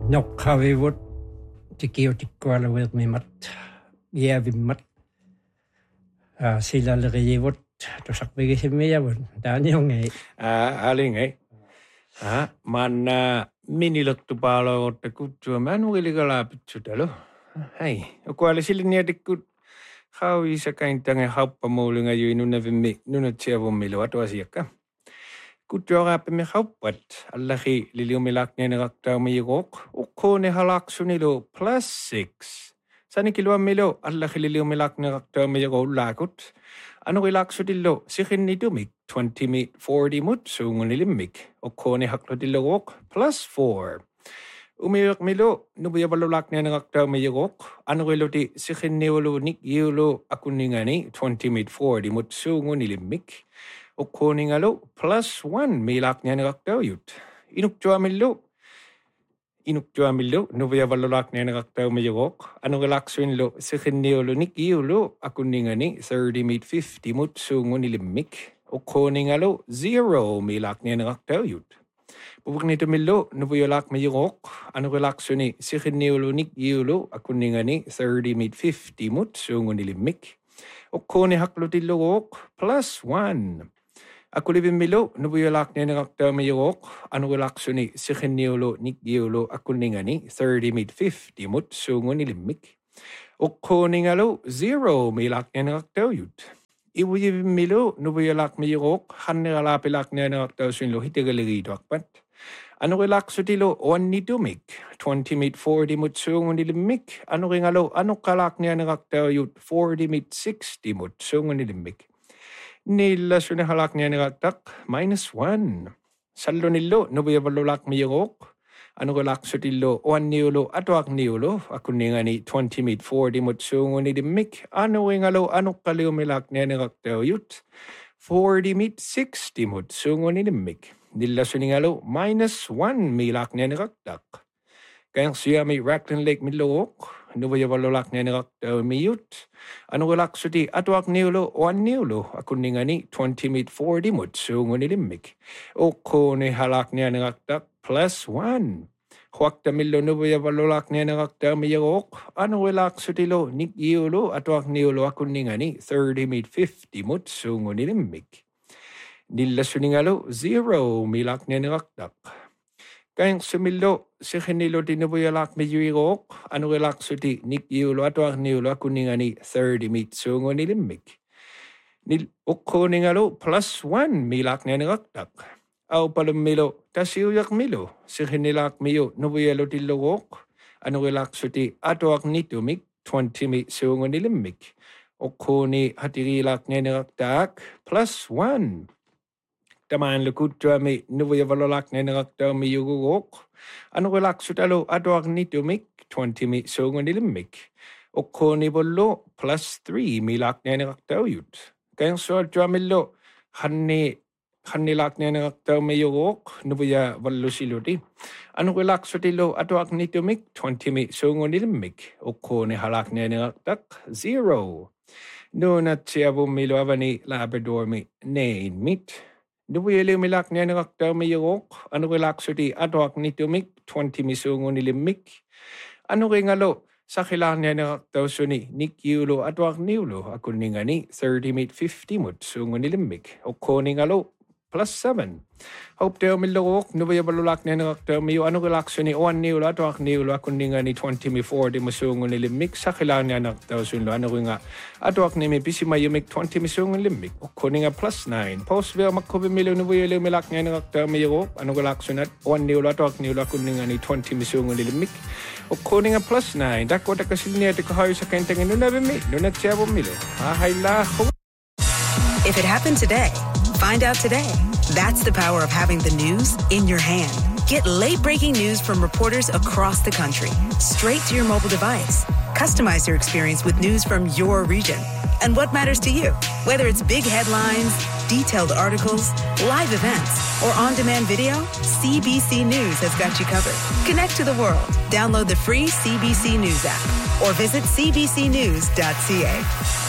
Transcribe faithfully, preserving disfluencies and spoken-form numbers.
Noqqavivut tikiutikkualuiqmimat iavimmat a silaleriivut tusaqvigisimmiavut taaniungei a alingei a manna minilottupaaloorta kuttua manuiligalaapitsutalu ai okuali siliniatikkut hauisakaintange hauppamuulinga jui nunavimmi nunatsiavummilu atuasiakka kuttuaraappimi hauppat allahi liliumilaknianiraqtaumiyuqoq uqquni halaksunilu plus six sanikiluammilu allahi liliumilakniaraqtaumiyuqollaakut anurilaksutillu siqinnitumik twenty mit forty mut suungunilimmik uqquni haqlutilluqoq plus four umiiqmilu nubiyavalulaknianiraqtaumiyuqoq anuriluti siqinniulunik iulu akunningani twenty mit forty mut suungunilimmik uqquningalo plus one miilaqnianiraqtaujut inuktuamillu inuktuamillu nubiyavalulaknianiraqtaumiyuqoq anurilaqsuinlu siqinniulunik iulu akunningani thirty mit fifty mut suungunilimmik uqquningalo zero miilaqnianiraqtaujut pupuknitumillu nubiyalaqmiyuqoq anurilaqsuni siqinniulunik iulu akunningani thirty mit fifty mut suungunilimmik uqquni haqlutilluqoq plus one akulivimmilu nubiyalaqnianiraqtaumiyuqoq anurilaqsuni siqinniulu nikiulu akunningani thirty mit fifty mut suungunilimmik uqquningalo zero miilaqnianiraqtaujut iwuyivimmilu nubiyalaqmiyuqoq qanniqalaapilaqnianiraqtausuinlu hitigaligituaqpat anurilaqsutilu uannitumik twenty mit forty mut suungunilimmik anuringalo anuqqalaqnianiraqtaujut forty mit sixty mut suungunilimmik nillasuni halaqnianiraqtaq minus one sallunillu nubiyavalulaqmiyuqoq anurilaqsutillu uanniulu atuaqniulu akunningani twenty mit forty mut suungunilimmik anuringalo anuqqaliumilaqnianiraqtaujut forty mit sixty mut suungunilimmik nillasunigalu minus one miilaqnianiraqtaq kayansiami Rakton Lake milluqoq nubiyavalulaqnianiraqtaumiyut anurilaqsuti atuaqniulu uanniulu akunningani twenty mit forty mut suungunilimmik uqquni halaqnianiraqtaq plus one huaqtamillu nubiyavalulaqnianiraqtaumiyuqoq anurilaqsutilu nikiulu atuaqniulu akunningani thirty mit fifty mut suungunilimmik nillasunigalu zero miilaqnianiraqtaq kayansimillu siqinniluti nubiyalaqmiyuiqoq anurilaqsuti nikiulu atuaqniulu akunningani thirty mit suungunilimmik nil uqquningalo plus one miilaqnianiraqtaq aupalummilu tasiuyaqmilu siqinnilaqmiyu nubiyalutilluqoq anurilaqsuti atuaqnitumik twenty mit suungunilimmik uqquni hatirilaqnianiraqtaaq plus one tamaanlukuttuami nubiyavalulaqnianiraqtaumiyuguqoq anurilaqsutalu atuaqnitumik twenty mit suungunilimmik uqqunipullu plus three miilaqnianiraqtaujut kayansualtuamillu qanni qannilaqnianiraqtaumiyuguq nubiyavallusiluti anurilaqsutilu atuaqnitumik twenty mit suungunilimmik uqquni halaqnianiraqtaq zero nunatsiavummilu avani labradormi nein mit nubiyaliumilaqnianiraqtaumiyuqoq anurilaqsuti atuaqnitumik twenty mit suungunilimmik anuringalo saqilaarnianiraqtausuni nikiulu atuaqniulu akunningani thirty mit fifty mut suungunilimmik uqquningalo plus seven haupteumilluqoq nubiyavalulaqnianiraqtaumiyu anurilaqsuni uanniulu atuaqniulu akunningani twenty mit forty mut suungunilimmik saqilaarnianiraqtausunlu anuringa atuaqnimi pisimayumik twenty mit suungunilimmik uqquningga plus nine postvil makkuvimmilu nubiyaliumilaqnianiraqtaumiyuqoq anurilaqsunat uanniulu atuaqniulu akunningani twenty mit suungunilimmik uqquningga plus nine dakkotakkasilniatikahayusakaintangi nunavimmi nunatsiavummilu ahailaaqu. If it happened today, find out today. That's the power of having the news in your hand. Get late-breaking news from reporters across the country, straight to your mobile device. Customize your experience with news from your region and what matters to you. Whether it's big headlines, detailed articles, live events, or on-demand video, C B C News has got you covered. Connect to the world. Download the free C B C News app or visit c b c news dot c a.